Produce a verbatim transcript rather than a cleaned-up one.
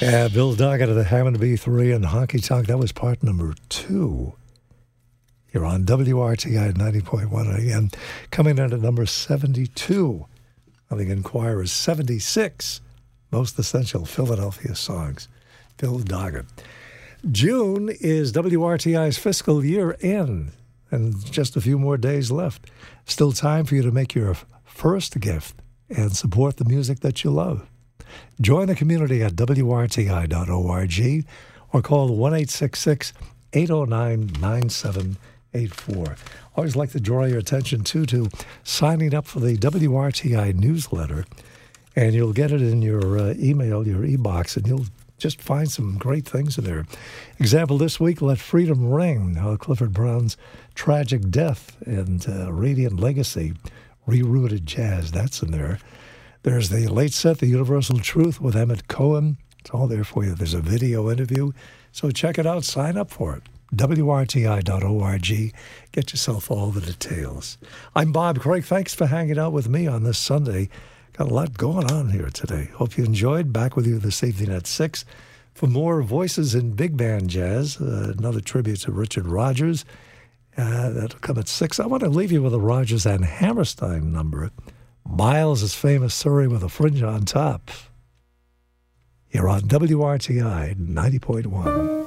Yeah, Bill Doggett of the Hammond B three and Honky Tonk. That was part number two. You're on W R T I ninety point one. Again, coming in at number seventy-two on the Inquirer's seventy-six Most Essential Philadelphia Songs. Bill Doggett. June is W R T I's fiscal year end, and just a few more days left. Still time for you to make your first gift and support the music that you love. Join the community at W R T I dot org or call one eight six six, eight oh nine, nine seven eight four. Always like to draw your attention, too, to signing up for the W R T I newsletter, and you'll get it in your uh, email, your e-box, and you'll just find some great things in there. Example this week, Let Freedom Ring, how Clifford Brown's tragic death and uh, radiant legacy rerouted jazz. That's in there. There's the late set, The Universal Truth with Emmett Cohen. It's all there for you. There's a video interview. So check it out. Sign up for it. W R T I dot org. Get yourself all the details. I'm Bob Craig. Thanks for hanging out with me on this Sunday. Got a lot going on here today. Hope you enjoyed. Back with you this evening at six for more Voices in Big Band Jazz. Uh, another tribute to Richard Rodgers. Uh, that'll come at six. I want to leave you with a Rodgers and Hammerstein number. Miles' famous Surrey with a Fringe on Top. You're on W R T I ninety point one.